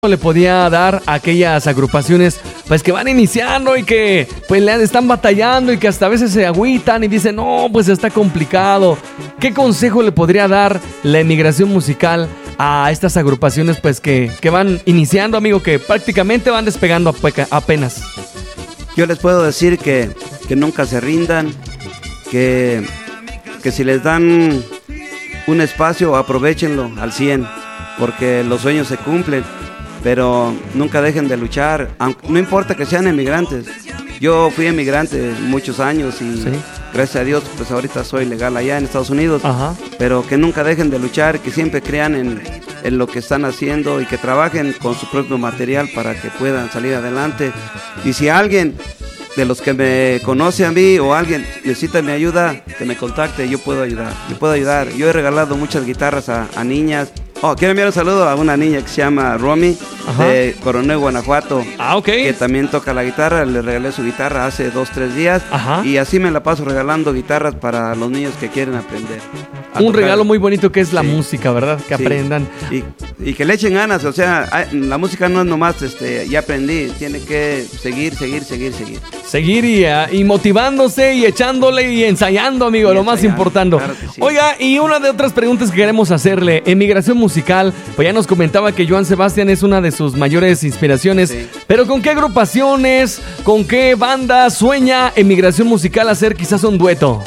le podía dar a aquellas agrupaciones pues que van iniciando y que pues le están batallando y que hasta a veces se agüitan y dicen no, pues está complicado? ¿Qué consejo le podría dar la emigración musical a estas agrupaciones pues que van iniciando, amigo, que prácticamente van despegando apenas? Yo les puedo decir que nunca se rindan, que si les dan un espacio, aprovéchenlo al 100, porque los sueños se cumplen, pero nunca dejen de luchar, no importa que sean emigrantes. Yo fui emigrante muchos años y ¿sí? Gracias a Dios, pues ahorita soy legal allá en Estados Unidos. Ajá. Pero que nunca dejen de luchar, que siempre crean en lo que están haciendo y que trabajen con su propio material para que puedan salir adelante. Y si alguien de los que me conoce a mí o alguien necesita mi ayuda, que me contacte, yo puedo ayudar. Yo he regalado muchas guitarras a niñas. Quiero enviar un saludo a una niña que se llama Romy, ajá, de Coronel, Guanajuato. Ok. Que también toca la guitarra. Le regalé su guitarra hace 2-3 días. Ajá. Y así me la paso regalando guitarras para los niños que quieren aprender. Un regalo muy bonito que es la música, ¿verdad? Que aprendan. Y que le echen ganas. O sea, la música no es nomás, ya aprendí. Tiene que seguir. Seguir y motivándose y echándole y ensayando, amigo, lo más importante. Claro que sí. Oiga, y una de otras preguntas que queremos hacerle, emigración musical, pues ya nos comentaba que Joan Sebastián es una de sus mayores inspiraciones, sí. Pero ¿con qué agrupaciones, con qué bandas sueña emigración musical hacer quizás un dueto?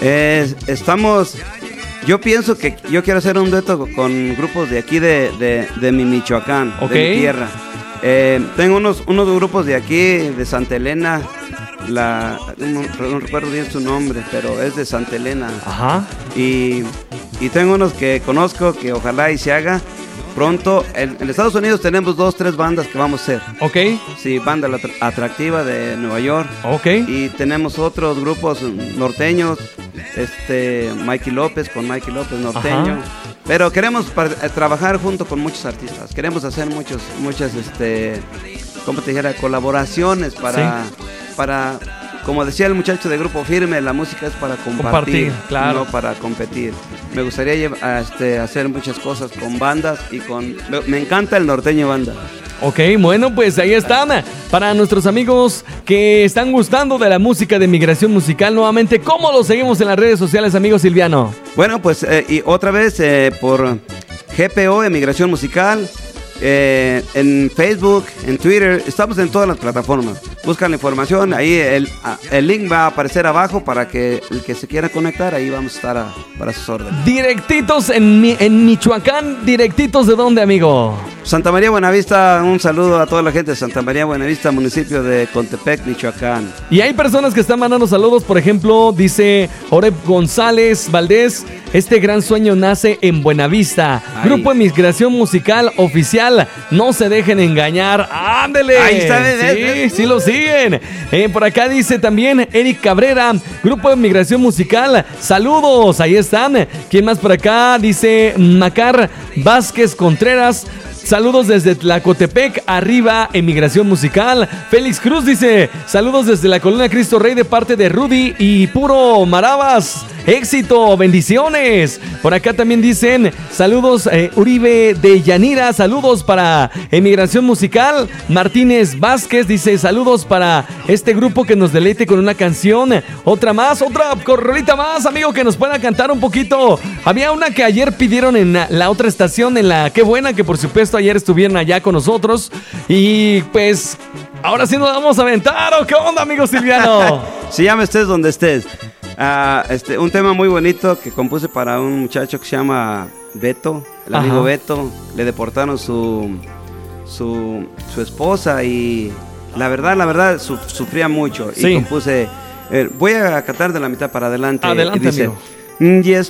Yo pienso que yo quiero hacer un dueto con grupos de aquí de mi Michoacán, de mi tierra. Tengo unos grupos de aquí, de Santa Elena, no recuerdo bien su nombre, pero es de Santa Elena. Ajá. Y tengo unos que conozco que ojalá y se haga pronto. En Estados Unidos tenemos 2-3 bandas que vamos a hacer. Ok. Sí, Banda Atractiva de Nueva York. Ok. Y tenemos otros grupos norteños, Mikey López norteño. Ajá. Pero queremos trabajar junto con muchos artistas. Queremos hacer muchas, ¿cómo te dijera? Colaboraciones para, como decía el muchacho de Grupo Firme, la música es para compartir, claro, no para competir. Me gustaría hacer muchas cosas con bandas me encanta el norteño banda. Ok, bueno, pues ahí están. Para nuestros amigos que están gustando de la música de Emigración Musical, nuevamente, ¿cómo lo seguimos en las redes sociales, amigo Silviano? Bueno, pues y otra vez por GPO Emigración Musical, en Facebook, en Twitter, estamos en todas las plataformas. Buscan la información, ahí el link va a aparecer abajo para que el que se quiera conectar, ahí vamos a estar para sus órdenes. Directitos en Michoacán, ¿directitos de dónde, amigo? Santa María Buenavista, un saludo a toda la gente de Santa María Buenavista, municipio de Contepec, Michoacán. Y hay personas que están mandando saludos, por ejemplo, dice Oreb González Valdés, este gran sueño nace en Buenavista. Ay. Grupo Emigración Musical Oficial, no se dejen engañar, ¡ándele! Ahí está, sí lo siguen. Por acá dice también Eric Cabrera, Grupo de Migración Musical, saludos, ahí están. ¿Quién más por acá? Dice Macar Vázquez Contreras, saludos desde Tlacotepec, arriba Emigración Musical. Félix Cruz dice, saludos desde la Colonia Cristo Rey de parte de Rudy y Puro Maravas. Éxito, bendiciones. Por acá también dicen, saludos Uribe de Yanira, saludos para Emigración Musical. Martínez Vázquez dice, saludos para este grupo que nos deleite con una canción. Otra rolita más, amigo, que nos pueda cantar un poquito. Había una que ayer pidieron en la otra estación, en la Qué Buena, que por supuesto ayer estuvieron allá con nosotros. Y pues ahora sí nos vamos a aventar. ¿O qué onda, amigo Silviano? Si ya me estés donde estés. Un tema muy bonito que compuse para un muchacho que se llama Beto, el amigo. Ajá. Beto. Le deportaron su esposa y la verdad sufría mucho. Sí. Y compuse, voy a cantar de la mitad para adelante. Adelante, y dice, amigo. Y es